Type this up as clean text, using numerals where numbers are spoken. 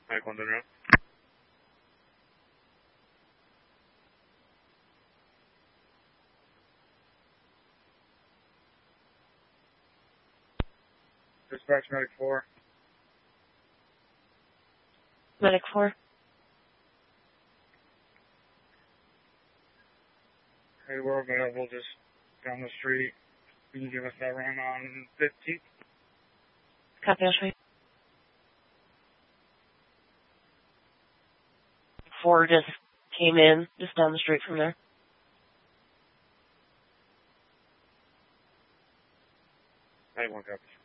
Mike 1 to know. Dispatch Medic 4. Medic 4. Hey, we're available just down the street. Can you give us that run on 15th? Copy, I'll show you. 4 just came in, just down the street from there. Mike 1 copy.